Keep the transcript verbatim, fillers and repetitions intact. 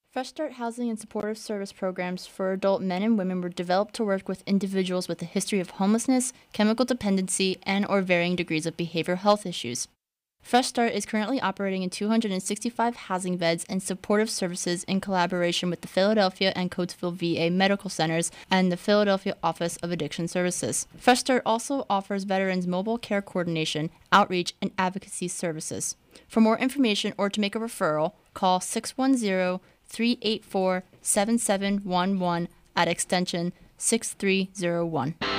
Fresh Start housing and supportive service programs for adult men and women were developed to work with individuals with a history of homelessness, chemical dependency, and or varying degrees of behavioral health issues. Fresh Start is currently operating in two hundred sixty-five housing beds and supportive services in collaboration with the Philadelphia and Coatesville V A Medical Centers and the Philadelphia Office of Addiction Services. Fresh Start also offers veterans mobile care coordination, outreach, and advocacy services. For more information or to make a referral, call six one zero, three eight four, seven seven one one at extension six three zero one.